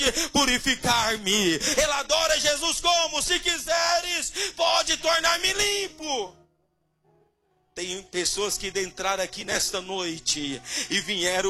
purificar-me. Ela adora Jesus como? Se quiseres, pode tornar-me limpo. Tem pessoas que entraram aqui nesta noite e vieram